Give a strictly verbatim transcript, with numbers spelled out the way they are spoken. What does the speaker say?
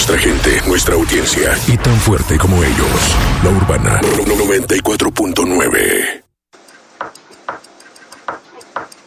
nuestra gente, nuestra audiencia y tan fuerte como ellos. La Urbana noventa y cuatro punto nueve.